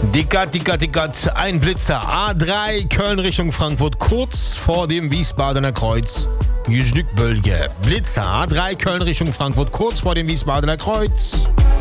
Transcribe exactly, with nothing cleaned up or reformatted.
Dickert, dickert, dickert, ein Blitzer. A drei Köln Richtung Frankfurt, kurz vor dem Wiesbadener Kreuz. Jüsdük Bölge. Blitzer A drei Köln Richtung Frankfurt, kurz vor dem Wiesbadener Kreuz.